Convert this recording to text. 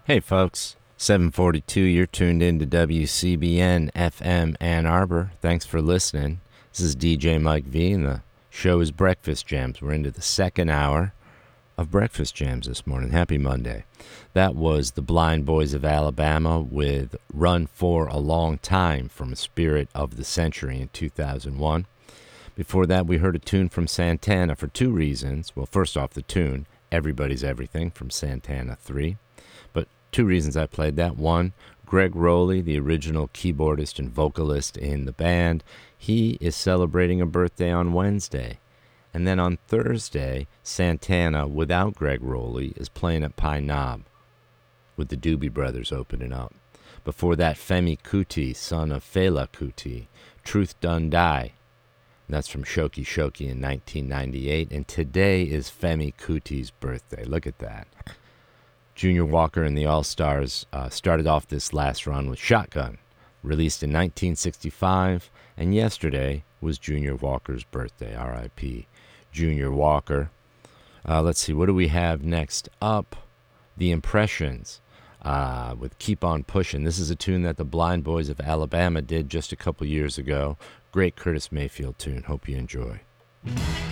Hey folks, 742, you're tuned in to WCBN FM Ann Arbor. Thanks for listening. This is DJ Mike V, and the show is Breakfast Jams. We're into the second hour of Breakfast Jams this morning. Happy Monday. That was the Blind Boys of Alabama with Run for a Long Time from Spirit of the Century in 2001. Before that, we heard a tune from Santana for two reasons. Well, first off, the tune, Everybody's Everything from Santana 3. But two reasons I played that. One, Greg Rowley, the original keyboardist and vocalist in the band, he is celebrating a birthday on Wednesday. And then on Thursday, Santana, without Greg Rowley, is playing at Pine Knob with the Doobie Brothers opening up. Before that, Femi Kuti, son of Fela Kuti, Truth Done Die. That's from Shoki Shoki in 1998. And today is Femi Kuti's birthday. Look at that. Junior Walker and the All-Stars started off this last run with Shotgun, released in 1965. And yesterday was Junior Walker's birthday, R.I.P. Junior Walker. Let's see, what do we have next up? The Impressions with Keep On Pushing. This is a tune that the Blind Boys of Alabama did just a couple years ago. Great Curtis Mayfield tune. Hope you enjoy.